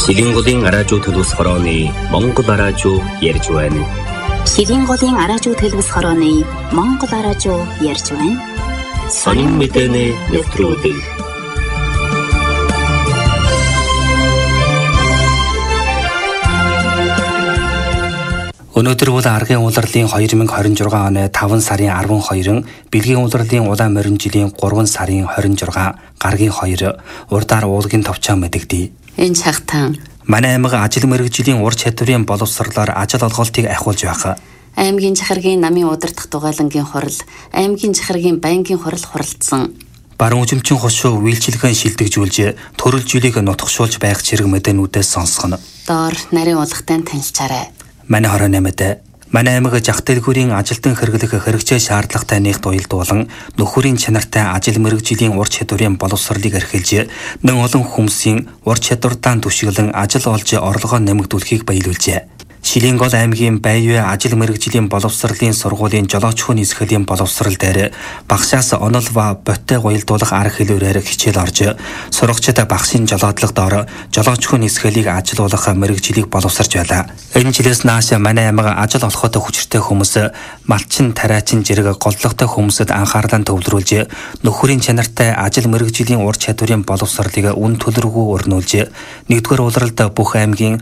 Шилэнголын араажуу төлөвс хорооны Монгол араажуу ярьж байна. Шилэнголын араажуу төлөвс хорооны Монгол араажуу ярьж байна. Сонин мэдээний нэвтрүүлэг. Өнөөдөр бол аргын улирлын 2026 оны 5 сарын 12-н, бэлгийн улирлын улаан морин жилийн 3 сарын 26, гаргийн 2, урдаар уулгийн товчоо мэдэгдэе. Энэ цагтаан манай аймаг ажил мэргэжлийн ур чадварын боловсролоор ажил олголтыг ахиулж байх. аймгийн захиргийн намын удирдах дугайлангийн хурал, аймгийн захиргийн байнгын хурал хуралдсан. Баруун үзэмчин хошуу үйлчилгээ шилдэгжүүлж, төрөл жилийг нутгшуулж байх зэрэг мэдээнүүдээс сонсгоно. Доор нарийн улгатай танилцаарай. Манай 28-д манай аймаг зах дэлгүүрийн ажилтан хэрэглэх хэрэгцээ шаардлагатай нэгт уялдуулан нөхөрийн чанартай ажил мэргэжлийн ур чадварын боловсролыг эрхэлж, нэн олон хүмүүсийн ур чадвартаа түшиглэн ажил олж орлогоо нэмэгдүүлэхийг баялуулжээ. Шилэнгол аймгийн Байвэ ажил мэргэжлийн боловсролын сургуулийн жолоочхын нисгэлийн боловсрол дээр багшаас онол ба боттой уялдуулах арга хэлбэрээр хичээл орж, сурагчид багшийн жолоодлогод ор жолоочхын нисгэлийг ажилуулах мэргэжлийг боловсарч байлаа. Энэ жилээс нааш манай аймаг ажил олоход хүчтэй хүмүүс, малчин тариачин зэрэг голлогтой хүмүүсд анхаарлаа төвлөрүүлж, нөхөрийн чанартай ажил мэргэжлийн ур чадварын боловсролыг үн төлөргүй өрнүүлж, нэгдүгээр улиралд бүх аймгийн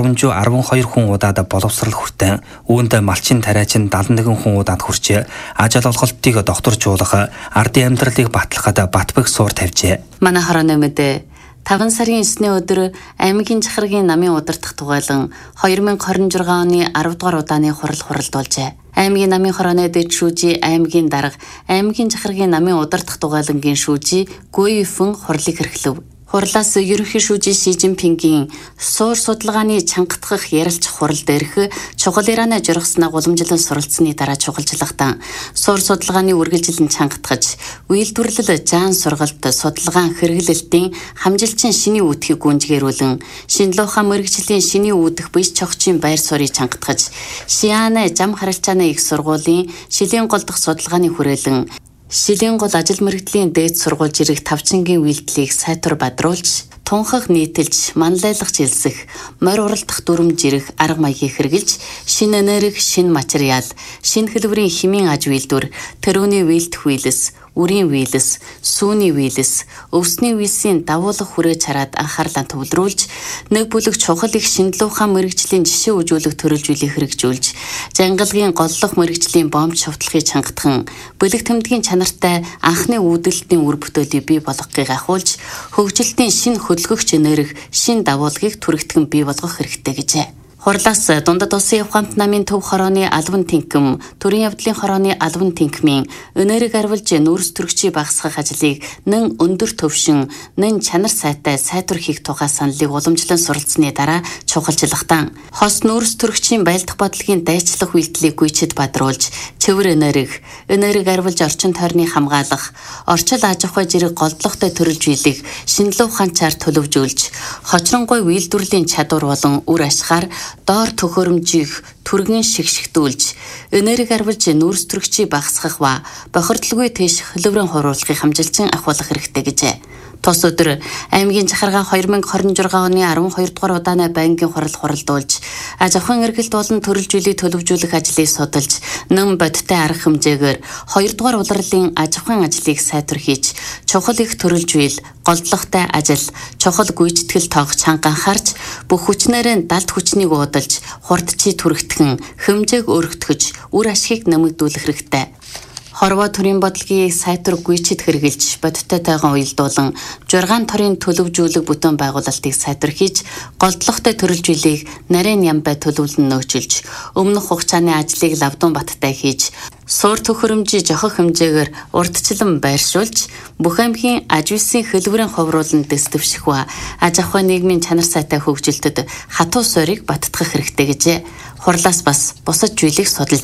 312 хүн удаад боловсрал хүртэн, үүнд малчин тариачин 71 хүн удаад хүрч, ажил олголтыг докторжуулах, ардын амьдралыг батлахад батбэг суур тавьжээ. Манай хорооны мэдээ 5 сарын 9-ний өдөр аймгийн захиргийн намын удирдах дугайлан 2026 оны 10 дугаар удааны хурал хуралдуулжээ. Аймгийн намын хорооны дэд шүүжи, аймгийн дарга, аймгийн захиргийн намын удирдах дугайлангийн шүүжи Гуйфэн хурлыг хэрэглэв. Хурлаас ерөнхий шүүжи Ши Жинпингийн суур судалгааны чангатгах ярилч хурал дээрх чухал Ираны жургаснаа уламжлан суралцсаны дараа чухалчлагтан суур судалгааны үргэлжилэн чангатгаж, үйлдвэрлэл жаан сургалт судалгаан хэрэглэлтийн хамжилчин шиний үүдхийг гүнжгээрүүлэн, шинэлуухан мэргэжлийн шиний үүдэх биш чогчийн байр суурийг чангатгаж, Шианы зам харилцааны их сургуулийн Шилэнгол дахь судалгааны хүрээлэн Шилэнгол ажил мэргэжлийн дээд сургууль жирэх тавчингийн үйлдэлийг сайтар бадруулж, тунхаг нийтэлж, манлайлах жилсэх, морь уралдах дүрм жирэх арга маягийг хэрэгжилж, шинэ энерги, шинэ материал, шинэ хэлбэрийн химийн аж үйлдвэр, тэрүүний үйлдэх үйлс, үрийн үйлс, сүүний үйлс, өвсний үйлсийн давуулах хүрээ чараад анхаарлаа төвлөрүүлж, нэг бүлэг чухал их шинэлүүхэн мэргэжлийн жишээ үзүүлэх төрөлжүүлийг хэрэгжүүлж, жангалгийн голлох мэргэжлийн бомб шовтлохыг чангатхан, бэлэг тэмдгийн чанартай анхны үүдэлтийн үр бүтээлийг бий болгохыг ахиулж, хөгжилтийн шинэ хөдөлгөгч энерги, шинэ давуулгыг түрэгтгэн бий болгох хэрэгтэй гэжээ. Хурлаас дундад улсын явхамт намын төв хорооны албан тэнхим, төрийн явдлын хорооны албан тэнхимийн энерги арвилж нүүрс төрөгчийг багасгах ажлыг нэн өндөр төвшин, нэн чанар сайтай сайтар хийх тухай саналыг уламжлан суралцсаны дараа чухалчлагтан хос нүүрс төрөгчийн байлдах бодлогын дайчлах үйлдэлийг гүйцэд бадруулж, цэвэр энерги арвилж орчин тойрны хамгаалах, орчил аж ахуй зэрэг голдлоготой төрөлжүүлэх шинэлүү ухаанчаар төлөвжүүлж, хочронгуй үйлдвэрлэлийн чадвар болон үр ашгаар доор төхөөрөмжийг түргэн шигшгтүүлж, энерги арвилж нүүрс төрөгчийг багасгах ба бохирдлгүй тийш хөлбөрөн хуруулахыг хамжилсан ахиулах хэрэгтэй гэжээ. Тус өдөр аймгийн захиргаа 2026 оны 12 дугаар удааны байнгын хурал хуралдуулж, аж ахуйн эргэлт болон төрөлжүүлийг төлөвжүүлэх ажлыг судалж, нэн бодиттой арга хэмжээгээр 2 дугаар улирлын аж ахуйн ажлыг сайтар хийж, чухал их төрөлжүүл, голдлоготой ажил, чухал гүйцэтгэл тоог чанга анхаарч, бүх хүчнээрээ далд хүчнийг уудалж, хурдчий түрэгтгэн, хэмжээг өргөтгөж, үр ашгийг нэмэгдүүлэх хэрэгтэй. Хорвоо төрийн бодлогыг сайтар гүйцэд хэрэгжилж, бодиттой тайган уялдуулан, 6 төрийн төлөвжүүлэг бүтээн байгуулалтыг сайтар хийж, голдлоготой төрөлжүүлийг нарийн ямбай төлөвлөн нөөцөлж, өмнөх хугацааны ажлыг лавдун баттай хийж, суур төхөөрөмжийн жохох хэмжээгээр урдчлан байршуулж, бүх аймгийн аж үйлсийн хэлбэрийн ховруулан дэс дэвших ба аж ахуй нийгмийн чанар сайтай хөгжилтөд хатуу суурийг баттгах хэрэгтэй гэжээ. Хурлаас бас бусад зүйлийг судалжээ.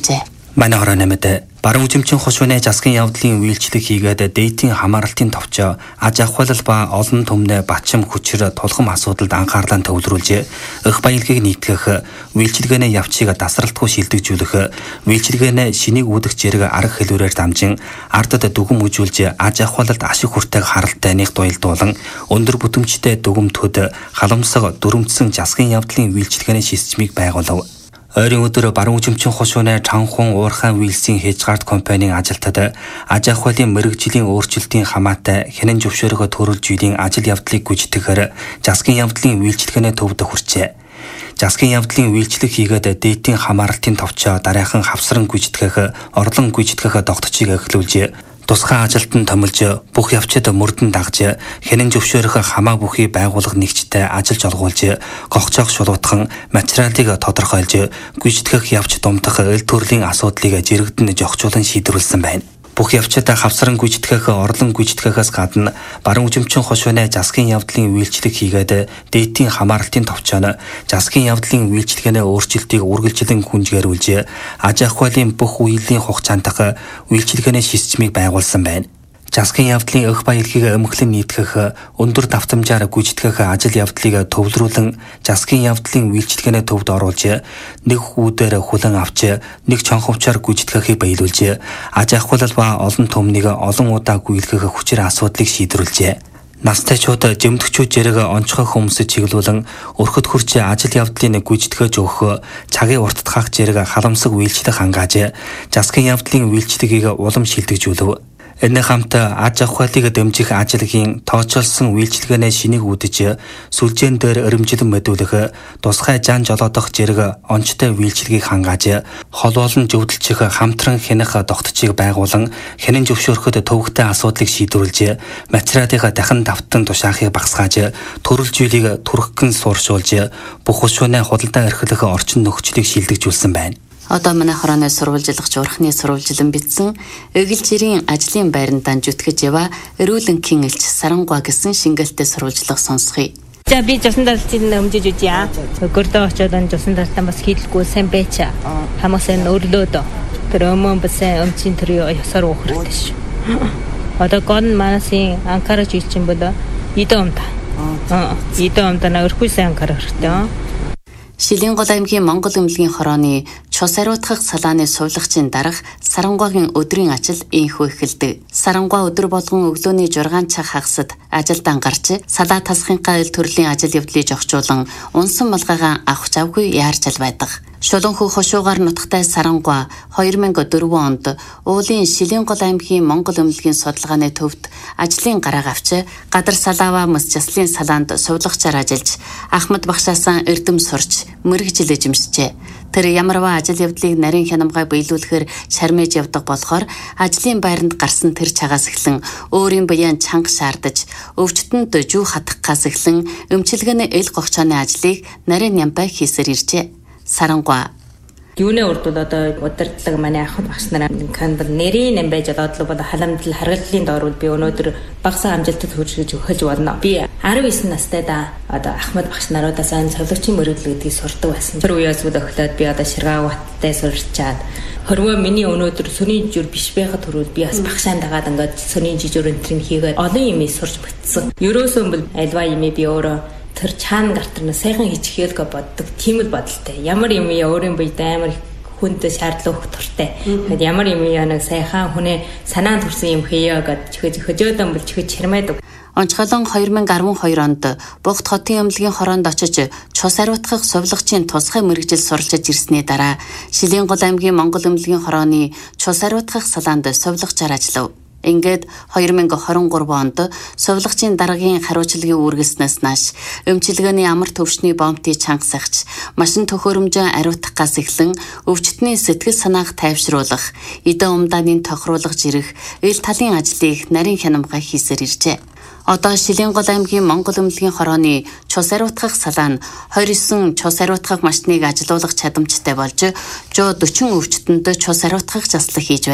Манай хороо нэмэд баруун үзэмчин хошууны засгийн явдлын үйлчлэг хийгээд дээдийн хамааралтын товчоо аж ахуйлал ба олон түмнээ бачим хүчээр тулгам асуудалд анхаарлаа төвлөрүүлж эх баялагийг нийтгэх, үйлчлэгээний явцыг дасралтгүй шилдэгжүүлэх, үйлчлэгээний шинийг үүдэх зэрэг арга хэлбэрээр дамжин ардад дүгм үзүүлж аж ахуйлалд ашиг хүртээх харалтай нэг дуйлдуулан өндөр бүтэмжтэй дүгмтөд халамсаг дүрмдсэн засгийн явдлын үйлчлэгээний системийг байгуулав. Ойрын өдөр баруун үзэмчин хошууны Чанхун уурхайн вилсийн Хежгард компанийн ажилтнад аж ахуйлын мэргэжлийн өөрчлөлтийн хамаатай хянан зөвшөөрөхөд төрүүлж үйлийн ажил явдлыг гүйцэтгэхээр засгийн явдлын үйлчлэгээний төвд хүрчээ. Засгийн явдлын үйлчлэг хийгээд дээдийн хамааралтын товчоо дараахан хавсран гүйцэтгэх, орлон гүйцэтгэх тогтцыг эхлүүлж тусгай ажилтан томилж бүх явцад мөрдөн дагж хянан зөвшөөрөх хамаа бүхий байгууллага нэгжтэй ажиллаж олгуулж гогцоох шулуутхан материалыг тодорхойлж гүйцэтгэх явц думдах эл төрлийн асуудлыг жирэгдэн жогчуулан шийдвэрлсэн байна. Бүх явцад хавсран гүйцэтгэх, орлон гүйцэтгэхээс гадна баруун үзэмчин хошууны засгийн явдлын үйлчлэг хийгээд дээдийн хамааралтын товчоо засгийн явдлын үйлчлэгээний өөрчлөлтийг үргэлжлэн хүнжгээрүүлж аж ахуйлын бүх үеийн хугацаанд үйлчлэгээний системийг байгуулсан байна. Засгийн явдлын эх баялагийг эмхлэн нийтгэх, өндөр давтамжаар гүйцэтгэх ажил явдлыг төвлөрүүлэн засгийн явдлын үйлчлэгээний төвд оруулж нэг хүүдээр хүлэн авч нэг чонховчоор гүйцэтгэхийг баялуулж аж ахуйлал ба олон түмнийг олон удаа гүйлгэх хүчээр асуудлыг шийдвэрлэжээ. Настайчууд жимдэгчүүд зэрэг онцгой хүмүүсд чиглүүлэн өрхөд хурж ажил явдлын гүйцэтгэж өгөх, цагийн урттахах зэрэг халамсаг үйлчлэх хангааж засгийн явдлын үйлчлэгийг улам шилдэгжүүлв. Энэ хамт аж ахуйлыг дэмжих ажлын тооцоолсон үйлчлэгээний шинийг үүдэж сүлжээн дээр өрөмжлөн мэдүүлэх, тусгай жан жолоодох зэрэг онцтой үйлчлэгийг хангааж хол олон зөвдөлчих хамтран хянах тогтцыг байгуулан хянан зөвшөөрөхөд төвөгтэй асуудлыг шийдвэрлэж материалыг дахин давтан тушаахыг багасгааж төрөлжүүлийг түрхгэн сууршуулж бүх хошууны худалдаа эрхлэх орчин нөхцөлийг шилдэгжүүлсэн байна. Одоо манай хорооны сурвалжлагч урхны сурвалжлан бичсэн Эгэл жирийн ажлын байрандаа зүтгэж ява эрүүлэнхийн элч Сарангуа гэсэн шингэлтэй сурвалжлага сонсхий. За би жусан далтын өмжиж үжье. Өгөрдөө очоод жусан далтаа бас хийлгүй сайн байчаа. Хамаасан өрлөөд тэр өмөн басан өмчин тэр ёсоор ухрахтай шүү. Одоо гон манасын анкараж ийчин бодо идэ өмдө. Идэ өмдө на өрхүйсэн анкара хэрэгтэй. Шилийн гол аймгийн Монгол эмнэлгийн хорооны цус ариутгах салааны сувлагчийн дарга Сарангуагийн өдрийн ажил ийхүү эхэлдэг. Сарангуа өдөр болгон өглөөний 6 цаг хагасад ажилдаа гарч салаа тасхынхаа эл төрлийн ажил явдлыг зохицуулан унсан малгайгаа авах завгүй яарч ал байдаг. Шулуунхүү хошуугаар нутагтай Сарангуа 2004 онд уулын Шилийн гол аймгийн Монгол эмнэлгийн судалгааны төвд ажлын гараа авч гадар салаава мас заслын салаанд сувлагчаар ажиллаж Ахмад багшаасан эрдэм сурч мэрэгжил эзэмшжээ. Тэр ямарваа ажил явдлыг нарийн хянамгай биелүүлэхээр шармэж явдаг болохоор ажлын байранд гарсан тэр цагаас эхлэн өөрийн баян чанга шаардаж өвчтөнд жүү хатахгаас эхлэн өмчилгээний эл гогчооны ажлыг нарийн нямбай хийсээр иржээ. Сарангуа Юуны урдууд одоо удирдлага манай ахмад багш нараа канбар нэрийн нэм байж одоодлоо бодо халамжлал харгаллын доорууд би өнөөдөр багасаа амжилтад хүргэж өгөх болно. Би 19 настайдаа одоо ахмад багш наруудаас цовлогчийн мөрөглөг гэдгийг сурдаг байсан. Тэр үеэс өглөөд би одоо Ширгааваттай сурчаад хорвоо миний өнөөдөр сүний жижүүр биш байхад төрүүл би бас багшаан дагаад ингээд сүний жижүүр энтрийг хийгээд олон юм сурч бүтсэн. Ерөөсөө бол альва юм би өөрөө тэр чаана гартарна сайхан хичээлгээ боддог тийм л бодолтой. Ямар юм өөрийн биед амар хүнд шаардлага өгөх туртай. Тэгэхэд ямар юм нэг сайхан хүнээ санаа төрсэн юм хийе гэж хөжөөдөн бол чихэж чирмээдэг. Онцгойлон 2012 онд Бугт хотын эмнэлгийн хороонд очиж цус ариутгах сувлагчийн тусгай мэргэжил суралцж ирсний дараа Шилийн гол аймгийн Монгол эмнэлгийн хорооны цус ариутгах салаанд сувлагчаар ажиллав. Ингээд 2023 онд сувлагчийн даргагийн хариуцлагыг үргэлснээс нааш өмчилгээний амар төвшний бомбтыг чангасагч машин төхөөрөмжөө ариутгахаас эхлэн өвчтний сэтгэл санааг тайвшруулах, эдэ умдааны тохируулах зэрэг эл талын ажлыг нарийн хянамгай хийсээр иржээ. Одоо Шилийн гол аймгийн Монгол эмнэлгийн хорооны цус ариутгах салаа нь 29 цус ариутгах машиныг ажилуулах чадамжтай болж 140 өвчтөнд цус ариутгах заслаг хийж байна.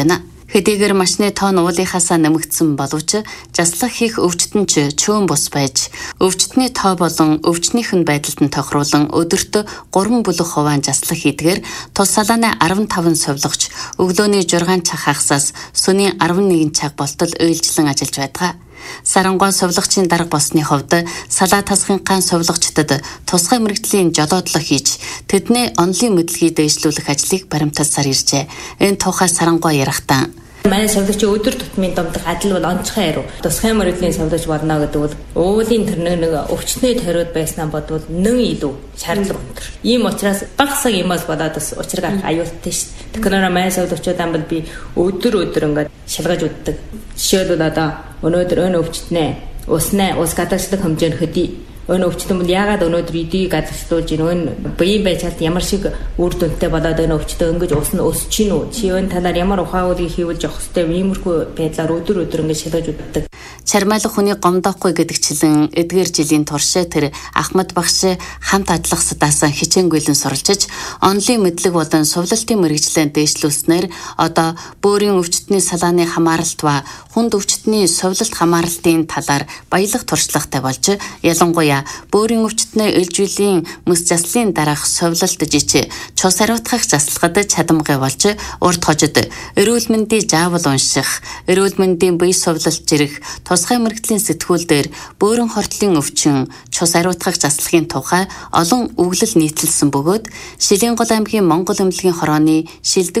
Хэдийгээр машины тоон уулынхаасаа нэмэгдсэн боловч заслах хийх өвчтөн ч чөөн бус байж өвчтний тоо болон өвчнийх нь байдалд нь тохируулан өдөрт 3 бүлэг хувийн заслах хийдгээр тус салааны 15 совилгоч өглөөний 6 цаг хагасаас сөнийн 11 цаг болтол уйлжлан ажиллаж байдаг. Сарангуй совилгочийн дарга болсны хувьд салаа тасгынхаа совилгочдод тусгай мэрэгжлийн жолоодлого хийж тэдний онлын мэдлэгийг дэвшлүүлэх ажлыг баримталсаар иржээ. Энэ тухай Сарангуй ярихдаа манай совилгочийн өдөр тутмын домдох ажил бол онцгой яруу. Тусгай мэрэгжлийн совилгоч болно гэдэг бол уулын тэр нэг өвчтний ториуд байснаа бодвол нэн илүү шаардлага өндөр. Ийм учраас багсаг юмас болоод бас учир гарах аюултай шүү дээ. Тэгэхээр манай совилгочдаа бол би өдөр ингээд шалгаж үздэг. Жишээлбэл одоо өнөөдөр өн өвчтнээ ус гадагшлах хэмжээнд хөдий. Өн өвчтөн бол яагаад өнөөдөр эдийг гадагшлуулж ийн биеийн байцаалт ямар шиг үр дүнтэй болоод өн өвчтөн ингэж ус нь өсч гин үү? Чи өн талаар ямар ухаагуудыг хийвэлж явах хэрэгтэй иймэрхүү байдлаар өдөр ингэж шалгаж үздэг. Чармайлах хүний гомдоохгүй гэдэгчлэн эдгээр жилийн турш тэр Ахмад багш хамт ажиллах садаасан хичээнгүйлэн суралцж онлын мэдлэг болон сувлалтын мэрэгчлэн дээшлүүлснээр одоо бөөрийн өвчтний салааны хамааралт ба хүнд өвчтний сувлалт хамааралтын талаар баялаг туршлагатай болж ялангуяа бөөрийн өвчтний ээлжүүлийн мэс заслын дараах сувлалт жич цус ариутгах заслагад чадамгай болж урд хожид эрүүл мэндийн заавал унших, эрүүл мэндийн бие сувлалт жирэх тусгай мэрэгжлийн сэтгүүл дээр бөөрийн хортлын өвчин, цус ариутгах заслагын тухай олон үглэл нийтлэлсэн бөгөөд Шилэнгол аймгийн Монгол эмнэлгийн хорооны шилдэг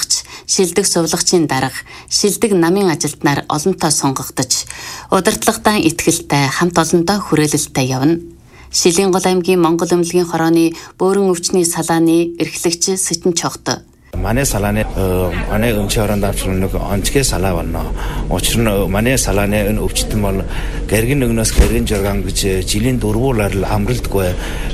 сувлагчийн дарга, шилдэг намын ажилтнаар олонтоо сонгогдож, удирдлагатай итгэлтэй хамт олонтоо хүрээлэлтэй явна. Шилэнгол аймгийн Монгол эмнэлгийн хорооны бөөрийн өвчний салааны эрхлэгч Сэтэн Чогт манай салааны манай өмчийн орон давчрын нэг онцгой салаа байна. Учир нь манай салааны энэ өвчтөн бол гэргэн нөгнөөс гэргэн жургаан гэж жилийн дөрвүүлээр л амралтгүй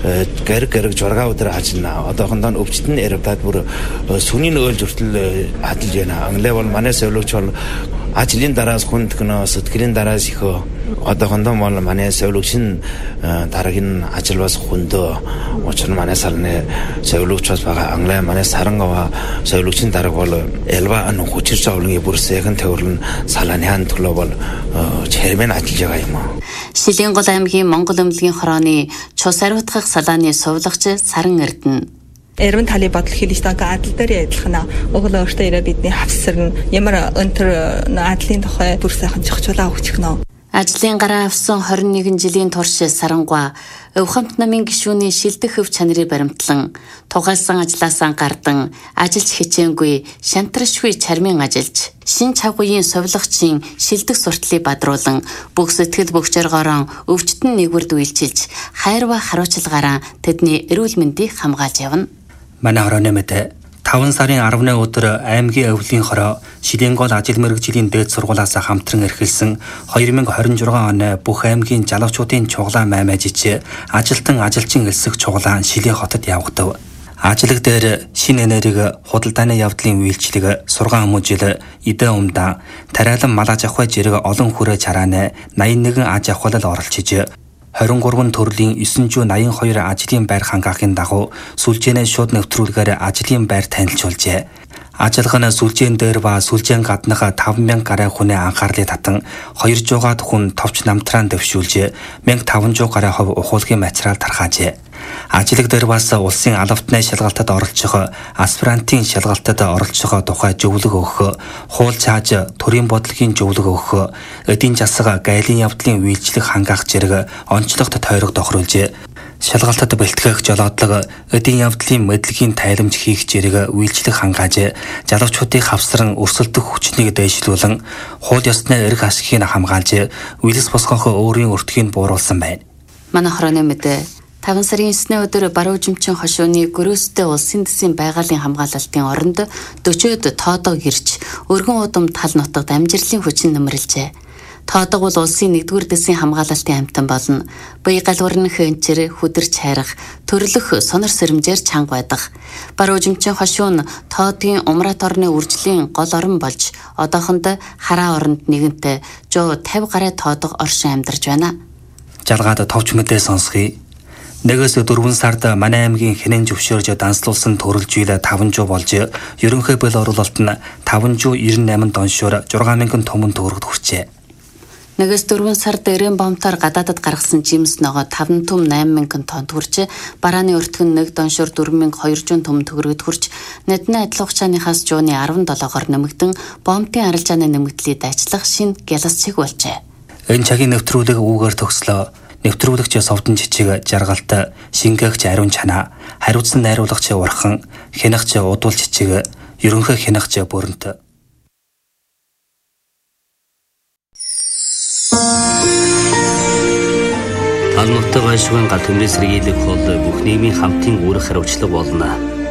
гэрэг жургаа өдөр ажиллана. Одоохондоо өвчтөн эрдад бүр сүнийн өөлж хүртэл ажиллаж байна. Англиа бол манай совилогч бол ажлын дараас хүнд гэнэ сэтгэлийн дараас их одоохондоо бол манай совилогчийн дараагийн ажил бас хүндөө. Учир нь манай салааны совилогчоос байгаа Англиа манай Сарангава совилогчийн дарга бол элва ан хүчирч авлын бүрсэхэн төвөрлөн салааны төлөө бол чэрмэн ажиллаж байгаа юм аа. Шилэнгол аймгийн Монгол эмнэлгийн хорооны цус ариутгах салааны сувлагч Саран Эрдэнэ Эрвэн тали бодол хэлж байгаа адил дээр адилхан угол өөртөө ирээ бидний хавсар нь ямар өнтөр адлын тухай бүр сайхан зохицуулаа өгчих нөө. Ажлын гараа авсан 21 жилийн турш Сарангуй Өвхамт намын гишүүний шилдэг хөв чанарыг баримтлан тугаалсан ажлаасаа гардан ажиллаж хичээнгүй шантаршгүй чармын ажилч шин чавгүйн совилгочийн шилдэг суртлыг бадруулан бүх сэтгэл бүх жаргорон өвчтөн нэгвэрд үйлчилж хайр ба харуучлагаараа тэдний эрүүл мэндийг хамгаалж явна. Манай хорооны мэдээ 5 сарын 10-ны өдөр аймгийн өвлийн хороо Шилэнгол ажил мэргэжлийн дээд сургуулиас хамтран эрхэлсэн 2026 оны бүх аймгийн залуучуудын чуглаа маймажиж ажилтан ажилчин элсэх чуглаа Шилэн хотод явагдав. Ажлаг дээр шинэ энерги худалдааны явдлын үйлчлэг, сургаан хүмүүжил, эдэн умдаа, тариалан мал аж ахуй зэрэг олон хүрээ чарааны 81 аж ахуйлал оролцож 23 төрлийн 982 ажлын байр хангаахын дагуу сүлжээнээ шууд нэвтрүүлгээр ажлын байр танилцуулжээ. Ажиллах нь сүлжээн дээр ба сүлжээн гаднах 5000 гаруй хүний анхаарлыг татан 200-аад хүн товч намтраан дэвшүүлж 1500 гаруй хувь ухуулгын материал тархаажээ. Ажлаг дээр бас улсын алавтны шалгалтад оролцох, аспирантын шалгалтад оролцох тухай зөвлөгөө өгөх, хуул цааж төрийн бодлогын зөвлөгөө өгөх, эдийн засаг гайлын явдлын үйлчлэг хангаах зэрэг онцлогт тойрог тохируулж шалгалтад бэлтгэх жолоодлого, эдийн явдлын мэдлэгийн тайламж хийх зэрэг үйлчлэг хангааж, залуучуудыг хавсран өрсөлдөх хүчнийг дэвшлүүлэн, хууль ёсны эрх ашигыг хамгаалж, үйлс босгох өөрийн өртгийг бууруулсан байна. Манай хорооны мэдээ 5 сарын 9-ний өдөр баруун жимчин хошууны гөрөөстэй улсын дэсийн байгалийн хамгаалалтын оронд 40-од тоодоо гэрч өргөн удам тал нутагт амжилтын хүчин нэмэрлжээ. Тоодог бол улсын 1-р дэсийн хамгаалалтын амтан болно. Бие галварн хэнчэр, хүдэрч хайрах, төрлөх сонор сэрэмжээр чанга байдаг. Баруун жимчин хошуу нь тоодгийн умрат орны үржлийн гол орон болж одоохондоо хараа оронд нэгэнтээ 150 гаруй тоодог оршин амьдарч байна. Жалгаад товч мэдээ сонсгий. Нэгээс 4 сард манай аймгийн хинэн зөвшөөрж данслуулсан төрөлжүүлээ 500 болж ерөнхий бэл оруулалт нь 598 доншоор 6000 томон төгрөгт хүрчээ. Нэгээс 4 сард эрээн бомтоор гадаадад гаргасан жимс ногоо 5 том 8000 тонн хүрч, барааны өртгөн 1 доншоор 4200 том төгрөгт хүрч, нэдний адил хугацааныхаас жууны 17-оор нэмэгдэн бомтын арилжааны нэмэгдлийг дайчлах шинэ гяласцыг болжээ. Энэ цагийн нэвтрүүлэг үүгээр төгслөө. Нэвтрүүлэгч Совдон Жижиг жаргалт, шингээгч Ариун Чанаа, хариуцсан найруулагч Урхан, хянагч Удуул Жижиг, ерөнхий хянагч Бүрэнт. Тал нутаг гайшгүй гал төмрийн сэргийлэх бол бүх нийгмийн хамтын үүрэг хариуцлага болно.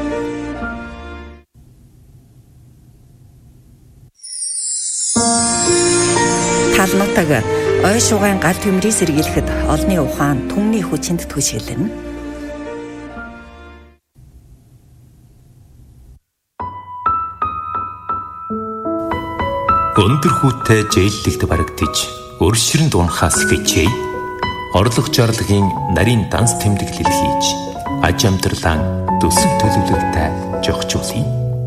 Тал нутаг ой шугайн гал төмрийг сэргийлэхэд олны ухаан түмний хүчинд түшиглэнэ. Өндөр хүүтэй жээллэгт барагдаж, өршөрөнд унахаас хичээе. Орлого жарлагын нарийн данс тэмдэглэл хийж, аж амьдралаа төсөв төлөвлөлтөй жогчуулъя.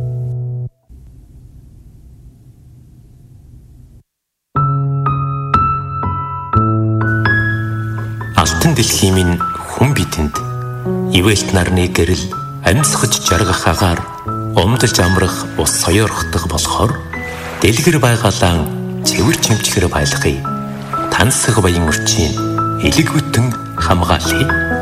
Алтан дэлхийн минь хүн бидэнд ивэлт нарны гэрэл амьсгаж жаргах агаар умдалж амрах ус соёорхдох болохоор дэлгэр байгалаа цэвэр чимчгэр байлгая. Тансаг баян өрчийн элэг бүтэн хамгаалъя.